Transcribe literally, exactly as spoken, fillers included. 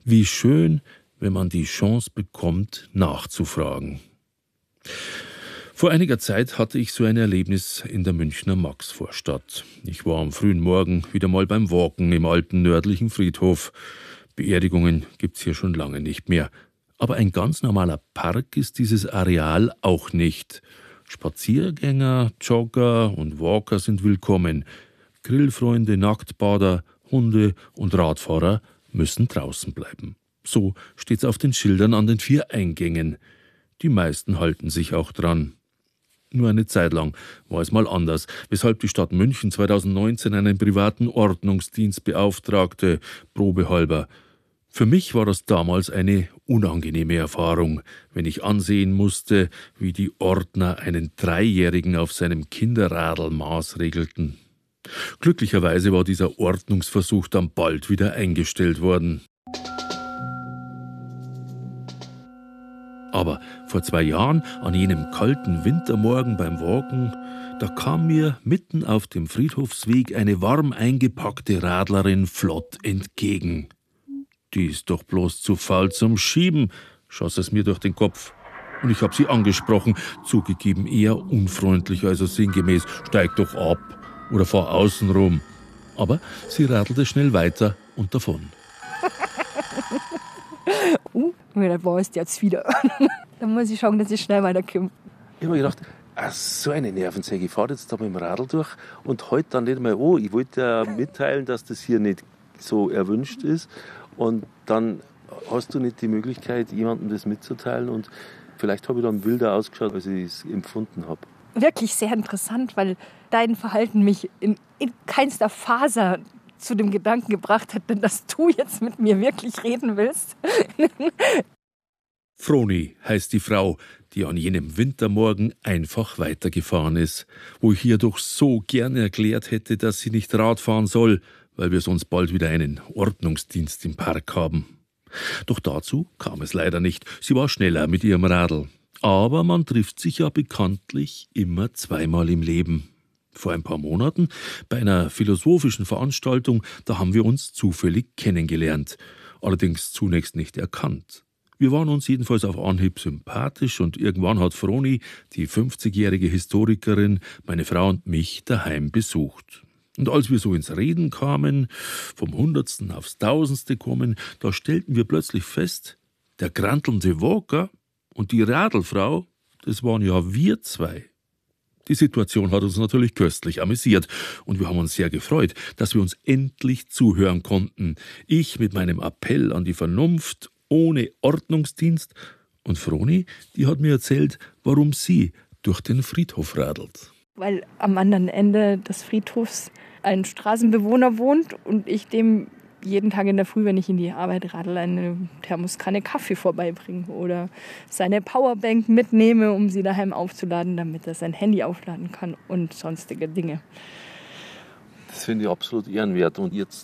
Wie schön, wenn man die Chance bekommt, nachzufragen. Vor einiger Zeit hatte ich so ein Erlebnis in der Münchner Maxvorstadt. Ich war am frühen Morgen wieder mal beim Walken im alten nördlichen Friedhof. Beerdigungen gibt's hier schon lange nicht mehr. Aber ein ganz normaler Park ist dieses Areal auch nicht. Spaziergänger, Jogger und Walker sind willkommen. Grillfreunde, Nacktbader, Hunde und Radfahrer müssen draußen bleiben. So steht's auf den Schildern an den vier Eingängen. Die meisten halten sich auch dran. Nur eine Zeit lang war es mal anders, weshalb die Stadt München zweitausendneunzehn einen privaten Ordnungsdienst beauftragte, probehalber. Für mich war das damals eine unangenehme Erfahrung, wenn ich ansehen musste, wie die Ordner einen Dreijährigen auf seinem Kinderradl maßregelten. Glücklicherweise war dieser Ordnungsversuch dann bald wieder eingestellt worden. Aber vor zwei Jahren, an jenem kalten Wintermorgen beim Walken, da kam mir mitten auf dem Friedhofsweg eine warm eingepackte Radlerin flott entgegen. Die ist doch bloß zu faul zum Schieben, schoss es mir durch den Kopf. Und ich habe sie angesprochen, zugegeben eher unfreundlich, also sinngemäß, steig doch ab oder fahr außen rum. Aber sie radelte schnell weiter und davon. Uh, da war es jetzt wieder. Dann muss ich schauen, dass ich schnell weiterkomme. Ich habe mir gedacht, ach, so eine Nervensäge, ich fahre jetzt da mit dem Radl durch und heute dann nicht mal, oh, ich wollte ja mitteilen, dass das hier nicht so erwünscht ist. Und dann hast du nicht die Möglichkeit, jemandem das mitzuteilen. Und vielleicht habe ich dann wilder ausgeschaut, als ich es empfunden habe. Wirklich sehr interessant, weil dein Verhalten mich in, in keinster Faser zu dem Gedanken gebracht hat, dass du jetzt mit mir wirklich reden willst. Froni heißt die Frau, die an jenem Wintermorgen einfach weitergefahren ist, wo ich ihr doch so gern erklärt hätte, dass sie nicht Rad fahren soll, weil wir sonst bald wieder einen Ordnungsdienst im Park haben. Doch dazu kam es leider nicht. Sie war schneller mit ihrem Radl. Aber man trifft sich ja bekanntlich immer zweimal im Leben. Vor ein paar Monaten, bei einer philosophischen Veranstaltung, da haben wir uns zufällig kennengelernt. Allerdings zunächst nicht erkannt. Wir waren uns jedenfalls auf Anhieb sympathisch und irgendwann hat Froni, die fünfzigjährige Historikerin, meine Frau und mich daheim besucht. Und als wir so ins Reden kamen, vom Hundertsten aufs Tausendste kommen, da stellten wir plötzlich fest, der grantelnde Walker und die Radlfrau, das waren ja wir zwei. Die Situation hat uns natürlich köstlich amüsiert und wir haben uns sehr gefreut, dass wir uns endlich zuhören konnten. Ich mit meinem Appell an die Vernunft, ohne Ordnungsdienst, und Froni, die hat mir erzählt, warum sie durch den Friedhof radelt. Weil am anderen Ende des Friedhofs ein Straßenbewohner wohnt und ich dem jeden Tag in der Früh, wenn ich in die Arbeit radle, eine Thermoskanne Kaffee vorbeibringe oder seine Powerbank mitnehme, um sie daheim aufzuladen, damit er sein Handy aufladen kann und sonstige Dinge. Das finde ich absolut ehrenwert. Und jetzt